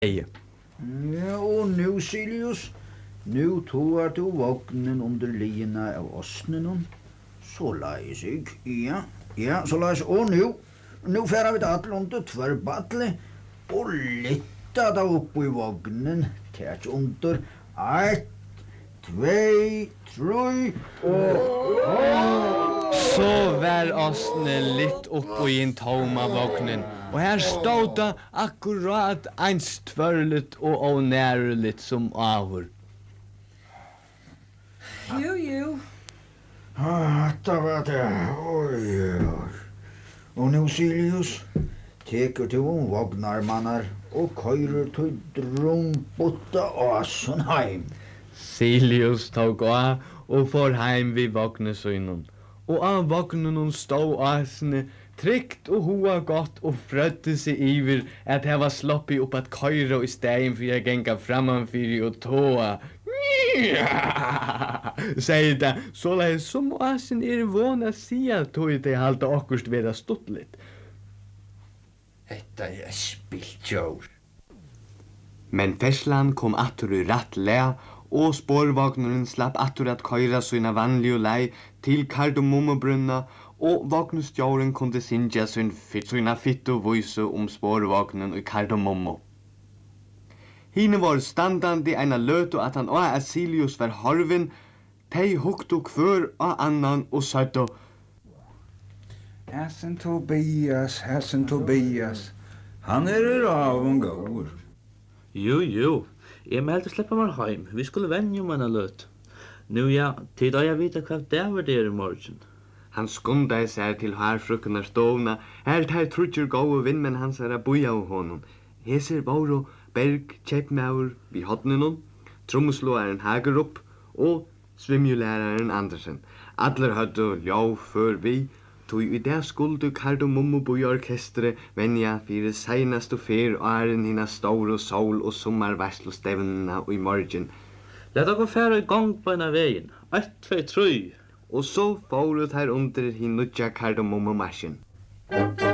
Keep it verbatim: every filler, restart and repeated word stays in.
Eje. Ja, og nu, Silius, nu tog du vognen under liena av åsnen, så leis jeg, ja, ja, så leis, og nu, nu færa vi til under tverrbattle, og lytta da opp i vognen, tæt under, ett, tvei, tre, og... Så var åsne litt oppå i en toma vognen, og her stod det akkurat eins tvørligt og onærligt som avur. Jo, jo. Ah, det var det, oi, oi. Og nu, Silius, teker du om vognarmannar og køyrer til drumbotta åsen heim. Silius tog av og får heim vid vognesøynen. Og av vognen stod åsene trygt og hoa godt og frødde seg iver at jeg var sloppig opp at køyre i stegen for jeg genga framanfyrir og tåa. Sier det, så lai som åsen er vana sia tog det halda okkurst vera stuttligt. Hetta er spilt jord. Men ferslan kom attur i ratt lea, og spårvagnen slapp attur at køyra sina vanlige lei til Kardemommebrunna, og vagnstjóren kunde sinja sin sina fittu vise om spårvagnen i Kardemommo. Hine var standandi eina løtu at han og Asilius var horven, tei huktu kvør og annan og søttu. Hassen Tobias, Hassen Tobias, han er av en gåur. Jo, jo, jeg meldte sleppa meg heim, vi skulle vennja om henne løt. Nu ja, tid da jeg vite hva det var der i morgen. Han skundade seg til harfrukkenar stovna, her tar trutjer gåu vindmenn hans er a buja av honom. Heser Vauro Berg Kjeppmaur vid hodnenon, trommeslåaren Hagerup og svimjulæraren Andersen. Adler hadde ljau før vi, tog i det skuldu Kardemommo bujarkestre venja fyrir seinast og fyr åren hina stor og sol og sommarvarslostevnena i morgen. Lett dere færa i gang på en av veien. Ett, tvei, tre. Og så fåret her under hin nudja Kardemommo-marsjen.